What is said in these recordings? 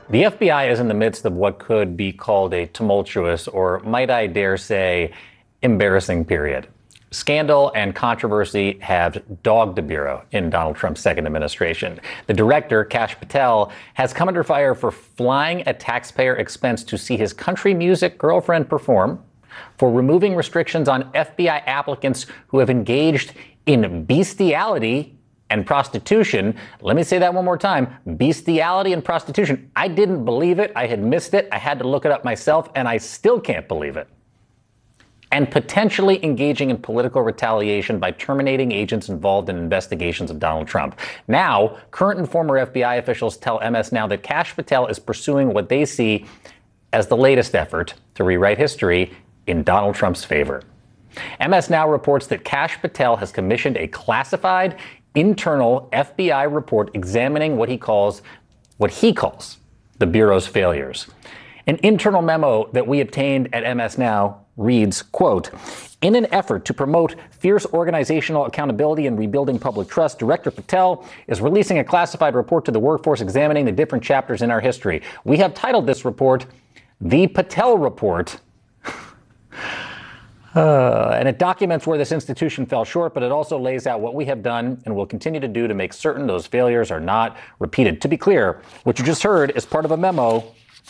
The FBI is in the midst of what could be called a tumultuous, or might I dare say, embarrassing period. Scandal and controversy have dogged the Bureau in Donald Trump's second administration. The director, Kash Patel, has come under fire for flying at taxpayer expense to see his country music girlfriend perform, for removing restrictions on FBI applicants who have engaged in bestiality and prostitution. Let me say that one more time. Bestiality and prostitution. I didn't believe it. I had missed it. I had to look it up myself, and I still can't believe it. And potentially engaging in political retaliation by terminating agents involved in investigations of Donald Trump. Now, current and former FBI officials tell MS Now that Kash Patel is pursuing what they see as the latest effort to rewrite history in Donald Trump's favor. MS Now reports that Kash Patel has commissioned a classified internal FBI report examining what he calls the Bureau's failures. An internal memo that we obtained at MS Now reads, quote, "In an effort to promote fierce organizational accountability and rebuilding public trust, Director Patel is releasing a classified report to the workforce examining the different chapters in our history. We have titled this report The Patel Report." And it documents where this institution fell short, but it also lays out what we have done and will continue to do to make certain those failures are not repeated. To be clear, what you just heard is part of a memo,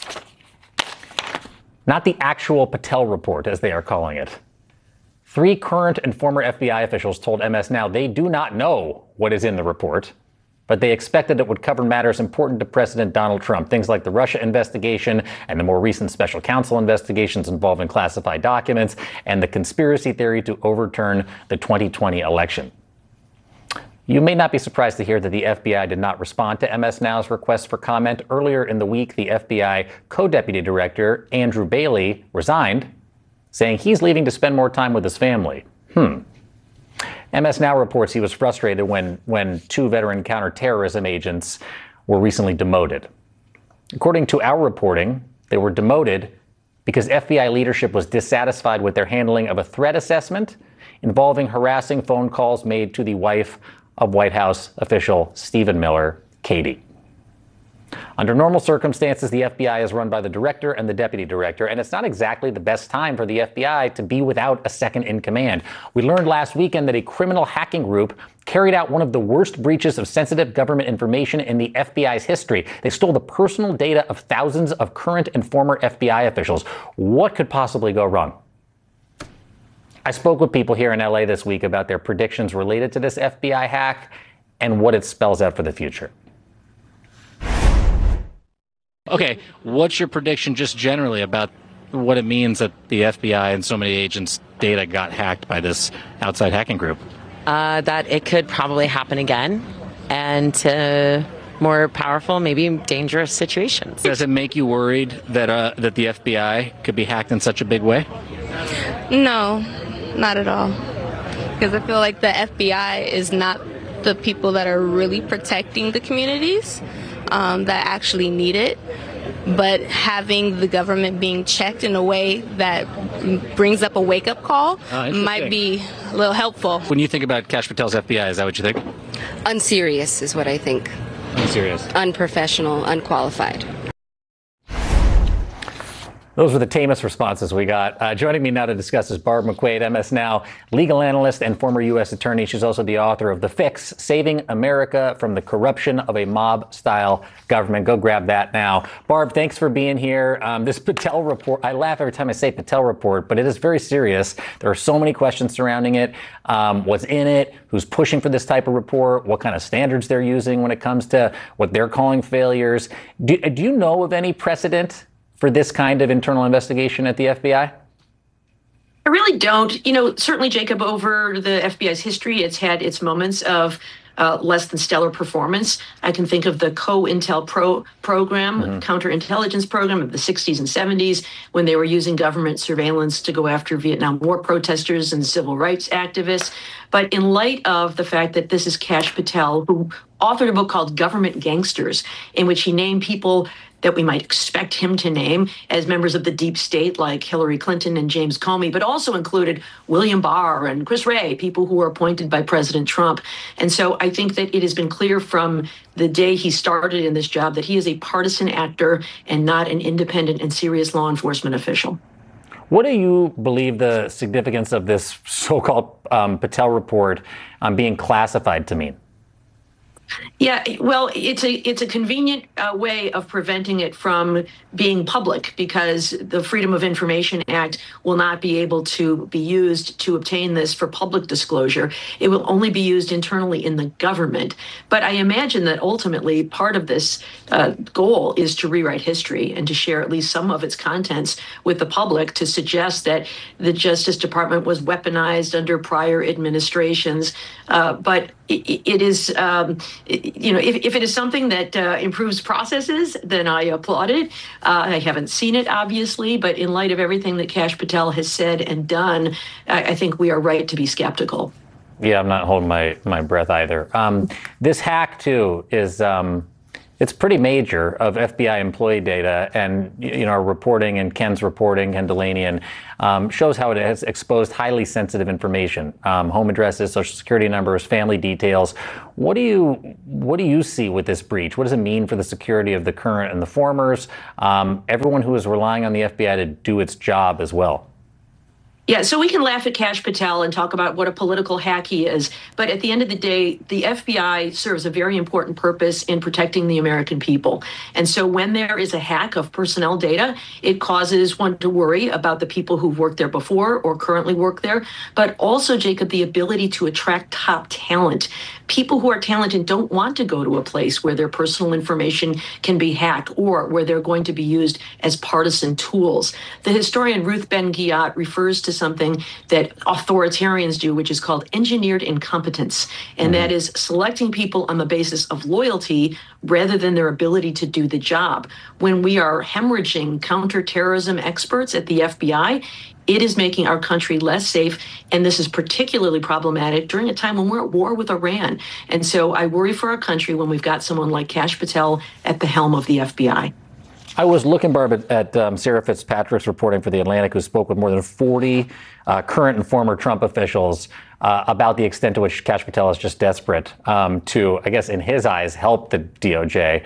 not the actual Patel report, as they are calling it. 3 current and former FBI officials told MS Now they do not know what is in the report, but they expected it would cover matters important to President Donald Trump, things like the Russia investigation and the more recent special counsel investigations involving classified documents and the conspiracy theory to overturn the 2020 election. You may not be surprised to hear that the FBI did not respond to MS Now's request for comment. Earlier in the week, the FBI co-deputy director, Andrew Bailey, resigned, saying he's leaving to spend more time with his family. MS Now reports he was frustrated when 2 veteran counterterrorism agents were recently demoted. According to our reporting, they were demoted because FBI leadership was dissatisfied with their handling of a threat assessment involving harassing phone calls made to the wife of White House official Stephen Miller, Katie. Under normal circumstances, the FBI is run by the director and the deputy director, and it's not exactly the best time for the FBI to be without a second in command. We learned last weekend that a criminal hacking group carried out one of the worst breaches of sensitive government information in the FBI's history. They stole the personal data of thousands of current and former FBI officials. What could possibly go wrong? I spoke with people here in LA this week about their predictions related to this FBI hack and what it spells out for the future. Okay, what's your prediction just generally about what it means that the FBI and so many agents' data got hacked by this outside hacking group? That it could probably happen again, and to more powerful, maybe dangerous situations. Does it make you worried that that the FBI could be hacked in such a big way? No, not at all. Because I feel like the FBI is not the people that are really protecting the communities that actually need it. But having the government being checked in a way that brings up a wake-up call might be a little helpful. When you think about Kash Patel's FBI, is that what you think? Unserious is what I think. Unserious. Unprofessional, unqualified. Those were the tamest responses we got. Joining me now to discuss is Barb McQuade, MS Now legal analyst and former U.S. attorney. She's also the author of The Fix, Saving America from the Corruption of a Mob-Style Government. Go grab that now. Barb, thanks for being here. This Patel report, I laugh every time I say Patel report, but it is very serious. There are so many questions surrounding it. What's in it? Who's pushing for this type of report? What kind of standards they're using when it comes to what they're calling failures? Do you know of any precedent for this kind of internal investigation at the FBI? I really don't. You know, certainly, Jacob, over the FBI's history, it's had its moments of less than stellar performance. I can think of the COINTEL program, counterintelligence program of the 60s and 70s, when they were using government surveillance to go after Vietnam War protesters and civil rights activists. But in light of the fact that this is Kash Patel, who authored a book called Government Gangsters, in which he named people that we might expect him to name as members of the deep state like Hillary Clinton and James Comey, but also included William Barr and Chris Wray, people who were appointed by President Trump. And so I think that it has been clear from the day he started in this job that he is a partisan actor and not an independent and serious law enforcement official. What do you believe the significance of this so-called Patel report being classified to mean? Yeah, well, it's a convenient way of preventing it from being public, because the Freedom of Information Act will not be able to be used to obtain this for public disclosure. It will only be used internally in the government. But I imagine that ultimately part of this goal is to rewrite history and to share at least some of its contents with the public, to suggest that the Justice Department was weaponized under prior administrations. But it is, if it is something that improves processes, then I applaud it. I haven't seen it, obviously, but in light of everything that Kash Patel has said and done, I think we are right to be skeptical. Yeah, I'm not holding my breath either. This hack, too, is it's pretty major, of FBI employee data, and our reporting and Ken's reporting, Ken Delanian, shows how it has exposed highly sensitive information: home addresses, social security numbers, family details. What do you see with this breach? What does it mean for the security of the current and the formers? Everyone who is relying on the FBI to do its job as well. Yeah, so we can laugh at Kash Patel and talk about what a political hack he is, but at the end of the day, the FBI serves a very important purpose in protecting the American people. And so when there is a hack of personnel data, it causes one to worry about the people who've worked there before or currently work there, but also, Jacob, the ability to attract top talent. People who are talented don't want to go to a place where their personal information can be hacked or where they're going to be used as partisan tools. The historian Ruth Ben-Ghiat refers to something that authoritarians do, which is called engineered incompetence. And that is selecting people on the basis of loyalty rather than their ability to do the job. When we are hemorrhaging counterterrorism experts at the FBI, it is making our country less safe, and this is particularly problematic during a time when we're at war with Iran. And so I worry for our country when we've got someone like Kash Patel at the helm of the FBI. I was looking, Barb, at Sarah Fitzpatrick's reporting for The Atlantic, who spoke with more than 40 current and former Trump officials about the extent to which Kash Patel is just desperate to, I guess, in his eyes, help the DOJ.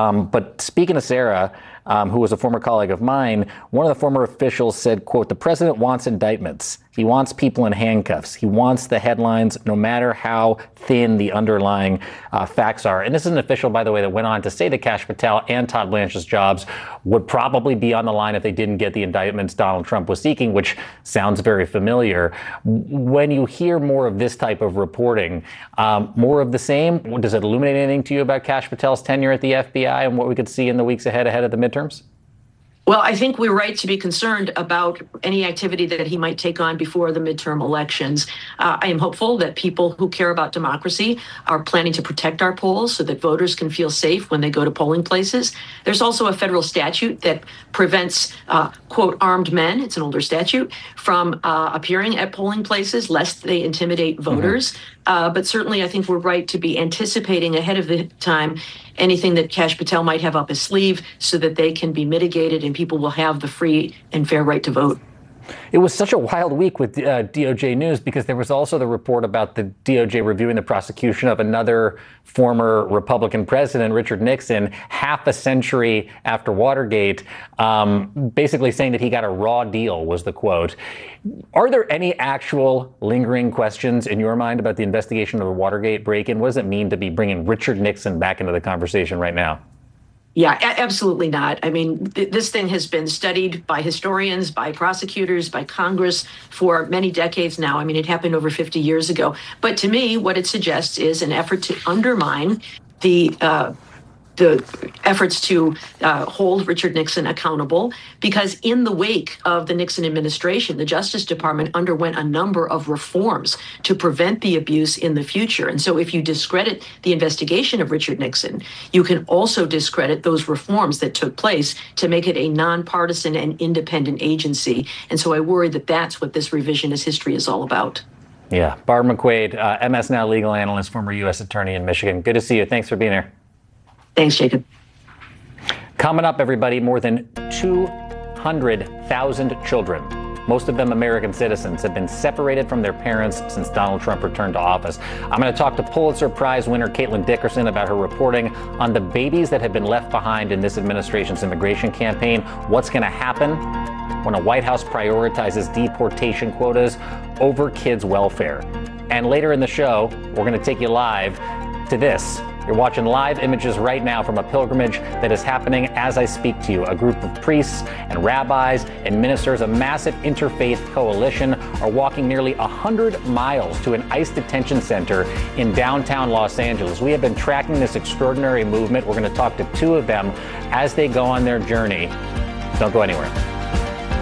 But speaking of Sarah, who was a former colleague of mine, one of the former officials said, quote, "The president wants indictments. He wants people in handcuffs. He wants the headlines, no matter how thin the underlying facts are." And this is an official, by the way, that went on to say that Kash Patel and Todd Blanche's jobs would probably be on the line if they didn't get the indictments Donald Trump was seeking, which sounds very familiar. When you hear more of this type of reporting, more of the same, does it illuminate anything to you about Kash Patel's tenure at the FBI and what we could see in the weeks ahead of the midterms? Well, I think we're right to be concerned about any activity that he might take on before the midterm elections. I am hopeful that people who care about democracy are planning to protect our polls so that voters can feel safe when they go to polling places. There's also a federal statute that prevents, quote, armed men, it's an older statute, from appearing at polling places lest they intimidate voters. But certainly I think we're right to be anticipating ahead of the time anything that Kash Patel might have up his sleeve so that they can be mitigated and people will have the free and fair right to vote. It was such a wild week with DOJ news because there was also the report about the DOJ reviewing the prosecution of another former Republican president, Richard Nixon, half a century after Watergate, basically saying that he got a raw deal, was the quote. Are there any actual lingering questions in your mind about the investigation of the Watergate break-in? What does it mean to be bringing Richard Nixon back into the conversation right now? Yeah, absolutely not. I mean, this thing has been studied by historians, by prosecutors, by Congress for many decades now. I mean, it happened over 50 years ago. But to me, what it suggests is an effort to undermine the efforts to hold Richard Nixon accountable, because in the wake of the Nixon administration, the Justice Department underwent a number of reforms to prevent the abuse in the future. And so if you discredit the investigation of Richard Nixon, you can also discredit those reforms that took place to make it a nonpartisan and independent agency. And so I worry that that's what this revisionist history is all about. Yeah. Barb McQuade, MS Now legal analyst, former U.S. attorney in Michigan. Good to see you. Thanks for being here. Thanks, Jacob. Coming up, everybody, more than 200,000 children, most of them American citizens, have been separated from their parents since Donald Trump returned to office. I'm going to talk to Pulitzer Prize winner Caitlin Dickerson about her reporting on the babies that have been left behind in this administration's immigration campaign. What's going to happen when a White House prioritizes deportation quotas over kids' welfare? And later in the show, we're going to take you live to this. You're watching live images right now from a pilgrimage that is happening as I speak to you. A group of priests and rabbis and ministers, a massive interfaith coalition, are walking nearly 100 miles to an ICE detention center in downtown Los Angeles. We have been tracking this extraordinary movement. We're going to talk to two of them as they go on their journey. Don't go anywhere.